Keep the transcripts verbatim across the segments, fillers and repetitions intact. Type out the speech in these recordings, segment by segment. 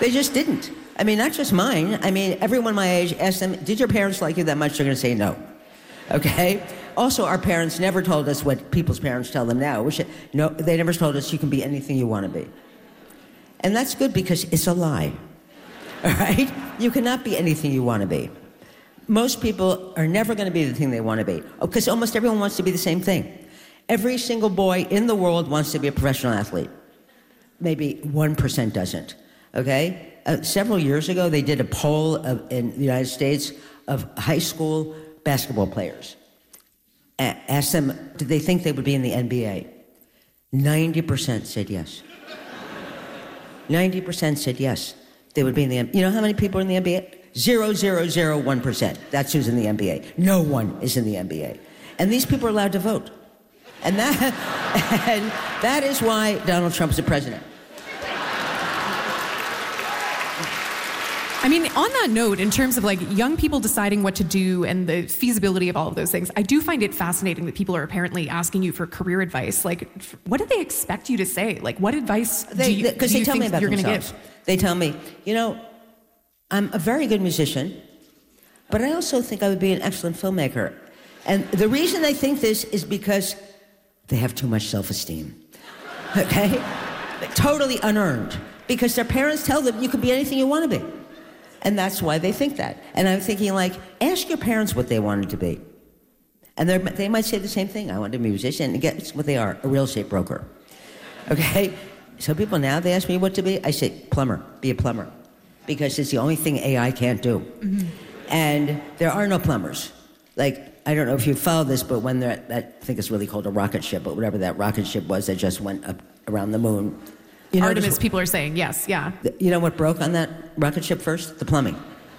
They just didn't. I mean, not just mine. I mean, everyone my age, asked them, did your parents like you that much? They're going to say no. Okay? Also, our parents never told us what people's parents tell them now. We should, no, they never told us you can be anything you want to be. And that's good because it's a lie. All right? You cannot be anything you want to be. Most people are never going to be the thing they want to be. Because almost everyone wants to be the same thing. Every single boy in the world wants to be a professional athlete. Maybe one percent doesn't. Okay? Uh, several years ago, they did a poll of, in the United States of high school basketball players. A- asked them, did they think they would be in the N B A? ninety percent said yes. ninety percent said yes, they would be in the N B A. You know how many people are in the N B A? Zero, zero, zero, one percent. That's who's in the N B A. No one is in the N B A. And these people are allowed to vote. And that, and that is why Donald Trump is the president. I mean, on that note, in terms of like young people deciding what to do and the feasibility of all of those things, I do find it fascinating that people are apparently asking you for career advice. Like, what do they expect you to say? Like, what advice they, do you, they, 'cause do they you tell think me about you're going to themselves. give? They tell me, you know, I'm a very good musician, but I also think I would be an excellent filmmaker. And the reason they think this is because they have too much self-esteem. Okay? Totally unearned. Because their parents tell them you can be anything you want to be. And that's why they think that. And I'm thinking, like, ask your parents what they wanted to be. And they might say the same thing. I want to be a musician. And guess what they are? A real estate broker. Okay? So people now, they ask me what to be. I say, plumber. Be a plumber. Because it's the only thing A I can't do. Mm-hmm. And there are no plumbers. Like, I don't know if you follow this, but when they're, I think it's really called a rocket ship, but whatever that rocket ship was that just went up around the moon. You know, Artemis, people are saying, yes, yeah. You know what broke on that rocket ship first? The plumbing.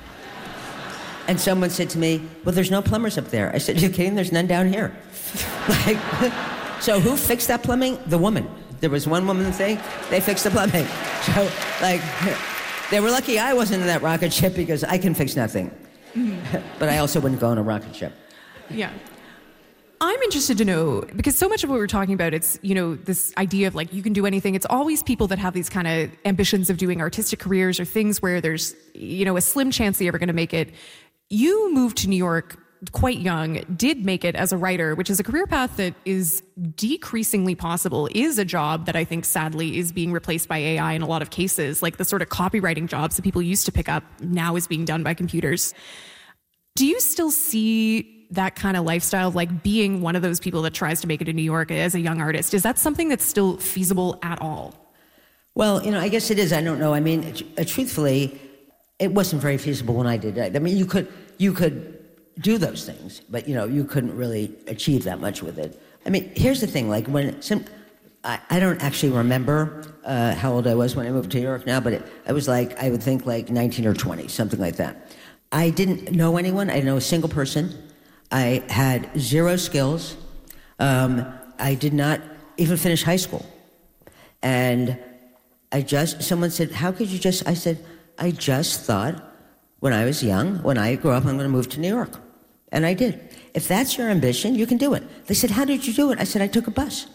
And someone said to me, well, there's no plumbers up there. I said, you're kidding? There's none down here. Like, so who fixed that plumbing? The woman. There was one woman thing, they fixed the plumbing. So, like, they were lucky I wasn't in that rocket ship because I can fix nothing. Mm-hmm. But I also wouldn't go on a rocket ship. Yeah. I'm interested to know, because so much of what we're talking about, it's, you know, this idea of like, you can do anything. It's always people that have these kind of ambitions of doing artistic careers or things where there's, you know, a slim chance they're ever going to make it. You moved to New York quite young, did make it as a writer, which is a career path that is decreasingly possible, is a job that I think sadly is being replaced by A I in a lot of cases. Like the sort of copywriting jobs that people used to pick up now is being done by computers. Do you still see that kind of lifestyle of like being one of those people that tries to make it in New York as a young artist? Is that something that's still feasible at all? Well, you know, I guess it is. I don't know. I mean, uh, truthfully, it wasn't very feasible when I did it. I mean, you could you could do those things, but you know, you couldn't really achieve that much with it. I mean, here's the thing: like when some, I, I don't actually remember uh, how old I was when I moved to New York now, but it, I was like, I would think like nineteen or twenty, something like that. I didn't know anyone. I didn't know a single person. I had zero skills. Um, I did not even finish high school. And I just, someone said, how could you just, I said, I just thought when I was young, when I grew up, I'm going to move to New York. And I did. If that's your ambition, you can do it. They said, how did you do it? I said, I took a bus.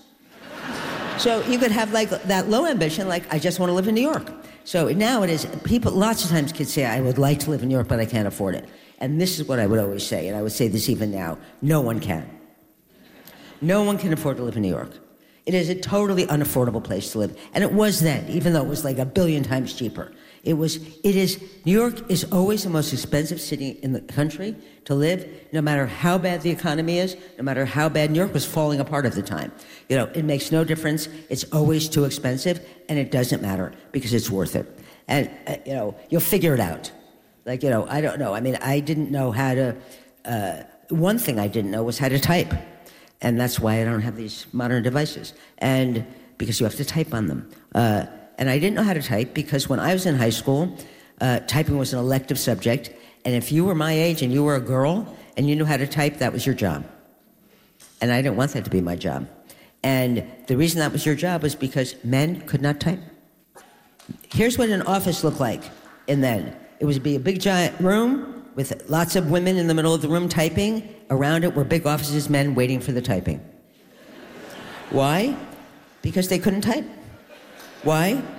So you could have like that low ambition, like I just want to live in New York. So now it is, people, lots of times kids say, I would like to live in New York, but I can't afford it. And this is what I would always say, and I would say this even now, no one can. No one can afford to live in New York. It is a totally unaffordable place to live. And it was then, even though it was like a billion times cheaper. It was, it is, New York is always the most expensive city in the country to live, no matter how bad the economy is, no matter how bad New York was falling apart at the time. You know, it makes no difference. It's always too expensive, and it doesn't matter because it's worth it. And, uh, you know, you'll figure it out. Like, you know, I don't know. I mean, I didn't know how to, uh, one thing I didn't know was how to type. And that's why I don't have these modern devices. And because you have to type on them. Uh, and I didn't know how to type because when I was in high school, uh, typing was an elective subject. And if you were my age and you were a girl and you knew how to type, that was your job. And I didn't want that to be my job. And the reason that was your job was because men could not type. Here's what an office looked like in then. It would be a big giant room with lots of women in the middle of the room typing. Around it were big offices, men waiting for the typing. Why? Because they couldn't type. Why?